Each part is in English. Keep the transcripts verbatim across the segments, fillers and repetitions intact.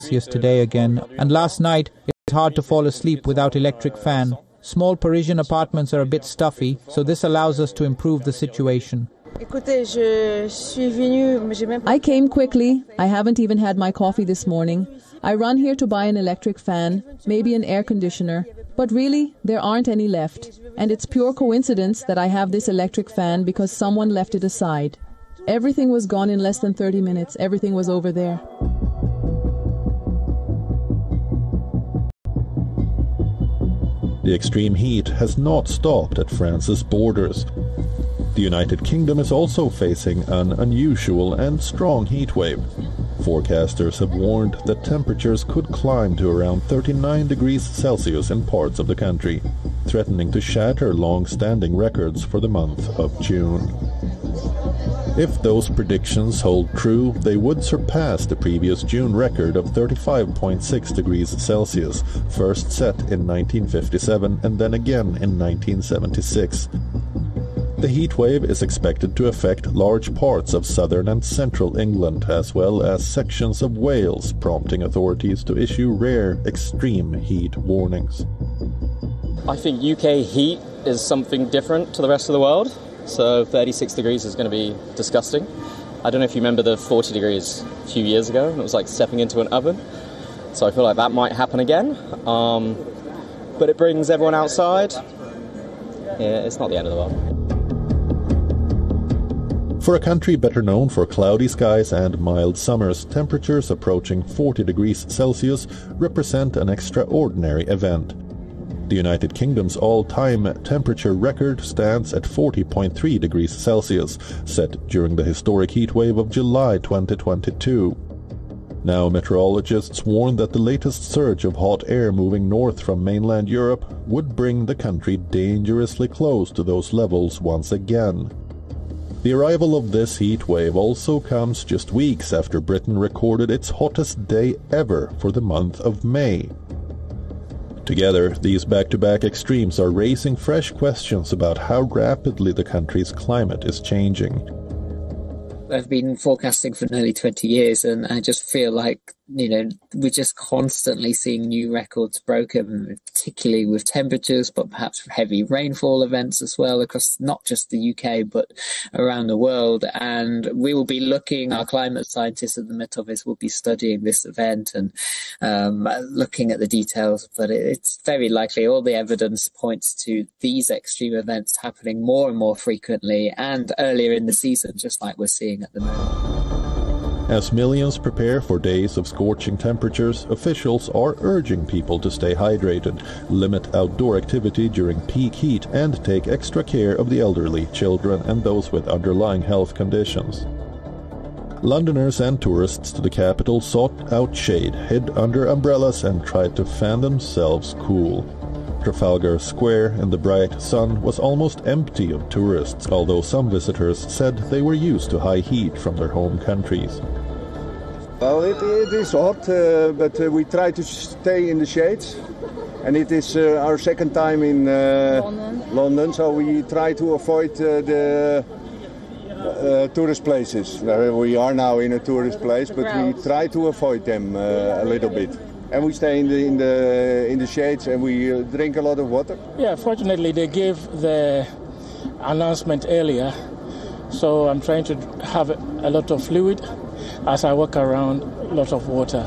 Celsius today again, and last night it's hard to fall asleep without electric fan. Small Parisian apartments are a bit stuffy, so this allows us to improve the situation. I came quickly. I haven't even had my coffee this morning. I run here to buy an electric fan, maybe an air conditioner, but really, there aren't any left. And it's pure coincidence that I have this electric fan because someone left it aside. Everything was gone in less than thirty minutes. Everything was over there. The extreme heat has not stopped at France's borders. The United Kingdom is also facing an unusual and strong heat wave. Forecasters have warned that temperatures could climb to around thirty-nine degrees Celsius in parts of the country, threatening to shatter long-standing records for the month of June. If those predictions hold true, they would surpass the previous June record of thirty-five point six degrees Celsius, first set in nineteen fifty-seven and then again in nineteen seventy-six. The heat wave is expected to affect large parts of southern and central England, as well as sections of Wales, prompting authorities to issue rare extreme heat warnings. I think U K heat is something different to the rest of the world, so thirty-six degrees is going to be disgusting. I don't know if you remember the forty degrees a few years ago, and it was like stepping into an oven, so I feel like that might happen again. Um, but it brings everyone outside. Yeah, it's not the end of the world. For a country better known for cloudy skies and mild summers, temperatures approaching forty degrees Celsius represent an extraordinary event. The United Kingdom's all-time temperature record stands at forty point three degrees Celsius, set during the historic heat wave of July twenty twenty-two. Now, meteorologists warn that the latest surge of hot air moving north from mainland Europe would bring the country dangerously close to those levels once again. The arrival of this heat wave also comes just weeks after Britain recorded its hottest day ever for the month of May. Together, these back-to-back extremes are raising fresh questions about how rapidly the country's climate is changing. I've been forecasting for nearly twenty years, and I just feel like, you know, we're just constantly seeing new records broken, particularly with temperatures, but perhaps heavy rainfall events as well across not just the U K, but around the world. And we will be looking, our climate scientists at the Met Office will be studying this event and um, looking at the details. But it's very likely all the evidence points to these extreme events happening more and more frequently and earlier in the season, just like we're seeing at the moment. As millions prepare for days of scorching temperatures, officials are urging people to stay hydrated, limit outdoor activity during peak heat, and take extra care of the elderly, children, and those with underlying health conditions. Londoners and tourists to the capital sought out shade, hid under umbrellas, and tried to fan themselves cool. Trafalgar Square in the bright sun was almost empty of tourists, although some visitors said they were used to high heat from their home countries. Well, it, it is hot, uh, but uh, we try to stay in the shades. And it is uh, our second time in uh, London. London, so we try to avoid uh, the uh, tourist places. We are now in a tourist place, but we try to avoid them uh, a little bit. And we stay in the in the in the shades, and we uh, drink a lot of water. Yeah, fortunately they gave the announcement earlier, so I'm trying to have a lot of fluid as I walk around, a lot of water.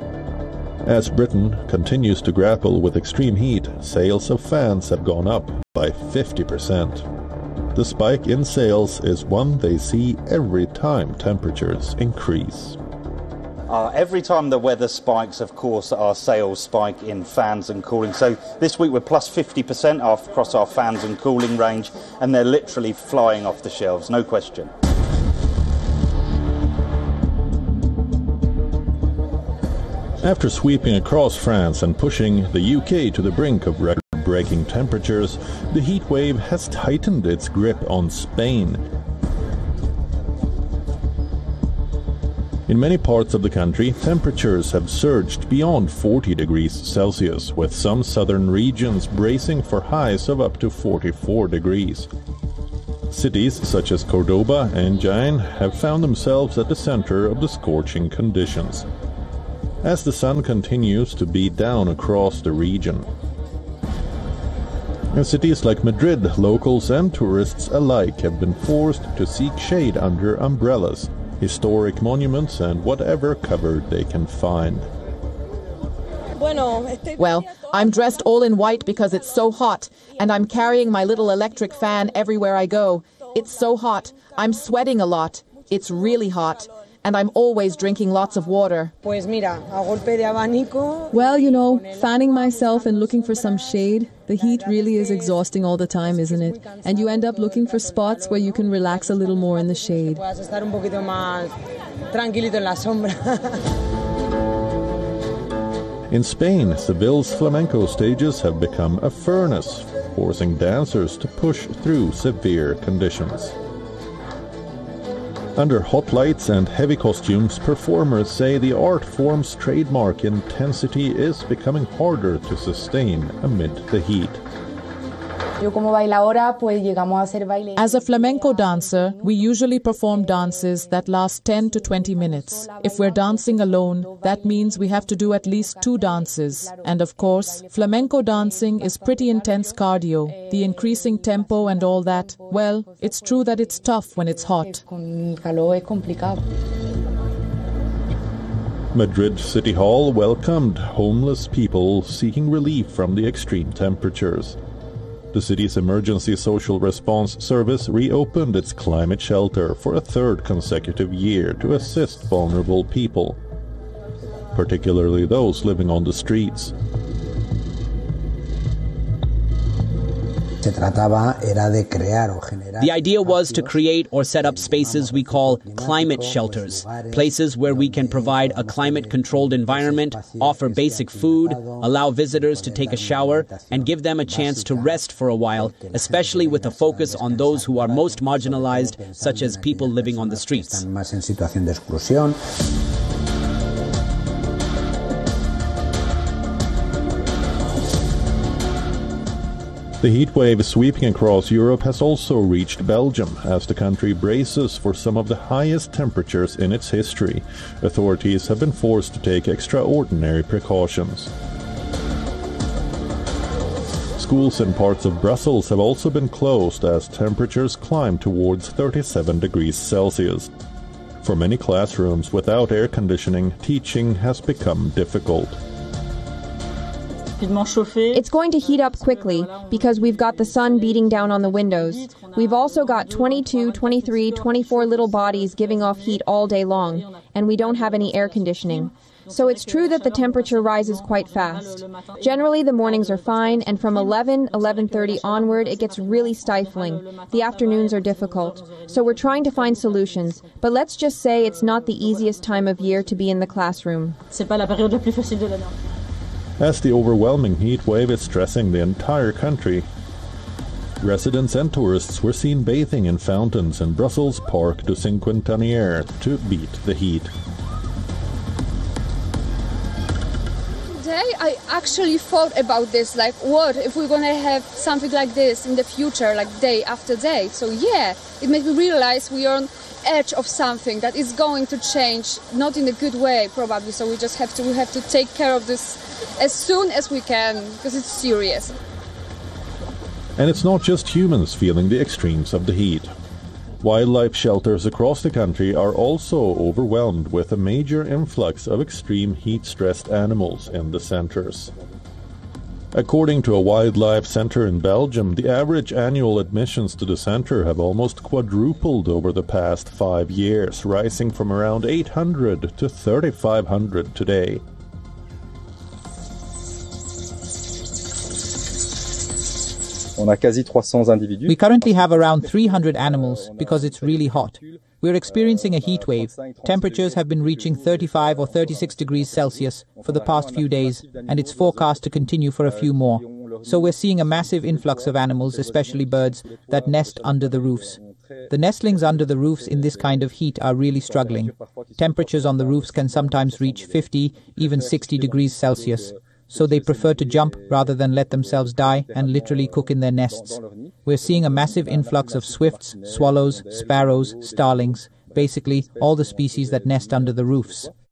As Britain continues to grapple with extreme heat, sales of fans have gone up by fifty percent. The spike in sales is one they see every time temperatures increase. Uh, every time the weather spikes, of course, our sales spike in fans and cooling. So this week we're plus fifty percent off across our fans and cooling range, and they're literally flying off the shelves, no question. After sweeping across France and pushing the U K to the brink of record-breaking temperatures, the heat wave has tightened its grip on Spain. In many parts of the country, temperatures have surged beyond forty degrees Celsius, with some southern regions bracing for highs of up to forty-four degrees. Cities such as Cordoba and Jaén have found themselves at the center of the scorching conditions. as the sun continues to beat down across the region. In cities like Madrid, locals and tourists alike have been forced to seek shade under umbrellas, historic monuments and whatever cover they can find. Well, I'm dressed all in white because it's so hot, and I'm carrying my little electric fan everywhere I go. It's so hot. I'm sweating a lot. It's really hot. And I'm always drinking lots of water. Well, you know, fanning myself and looking for some shade, the heat really is exhausting all the time, isn't it? And you end up looking for spots where you can relax a little more in the shade. In Spain, Seville's flamenco stages have become a furnace, forcing dancers to push through severe conditions. Under hot lights and heavy costumes, performers say the art form's trademark intensity is becoming harder to sustain amid the heat. As a flamenco dancer, we usually perform dances that last ten to twenty minutes. If we're dancing alone, that means we have to do at least two dances. And of course, flamenco dancing is pretty intense cardio. The increasing tempo and all that, well, it's true that it's tough when it's hot. Madrid City Hall welcomed homeless people seeking relief from the extreme temperatures. The city's emergency social response service reopened its climate shelter for a third consecutive year to assist vulnerable people, particularly those living on the streets. The idea was to create or set up spaces we call climate shelters, places where we can provide a climate-controlled environment, offer basic food, allow visitors to take a shower, and give them a chance to rest for a while, especially with a focus on those who are most marginalized, such as people living on the streets. The heat wave sweeping across Europe has also reached Belgium as the country braces for some of the highest temperatures in its history. Authorities have been forced to take extraordinary precautions. Schools in parts of Brussels have also been closed as temperatures climb towards thirty-seven degrees Celsius. For many classrooms without air conditioning, teaching has become difficult. It's going to heat up quickly because we've got the sun beating down on the windows. We've also got twenty-two, twenty-three, twenty-four little bodies giving off heat all day long, and we don't have any air conditioning. So it's true that the temperature rises quite fast. Generally, the mornings are fine, and from eleven, eleven thirty onward, it gets really stifling. The afternoons are difficult. So we're trying to find solutions, but let's just say it's not the easiest time of year to be in the classroom. As the overwhelming heat wave is stressing the entire country, residents and tourists were seen bathing in fountains in Brussels' Parc du Cinquantenaire to beat the heat. Today I actually thought about this, like what if we're gonna have something like this in the future, like day after day. So yeah, it made me realize we are on edge of something that is going to change, not in a good way probably, so we just have to we have to take care of this as soon as we can, because it's serious. And it's not just humans feeling the extremes of the heat. Wildlife shelters across the country are also overwhelmed with a major influx of extreme heat-stressed animals in the centers. According to a wildlife center in Belgium, the average annual admissions to the center have almost quadrupled over the past five years, rising from around eight hundred to thirty-five hundred today. We currently have around three hundred animals because it's really hot. We're experiencing a heat wave. Temperatures have been reaching thirty-five or thirty-six degrees Celsius for the past few days, and it's forecast to continue for a few more. So we're seeing a massive influx of animals, especially birds, that nest under the roofs. The nestlings under the roofs in this kind of heat are really struggling. Temperatures on the roofs can sometimes reach fifty, even sixty degrees Celsius. So they prefer to jump rather than let themselves die and literally cook in their nests. We're seeing a massive influx of swifts, swallows, sparrows, starlings, basically all the species that nest under the roofs.